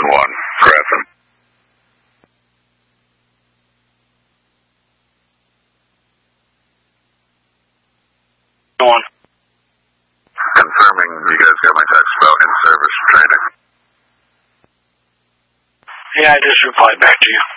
Houston 1, Grafton. Confirming you guys got my text about in-service training. Yeah, I just replied back to you.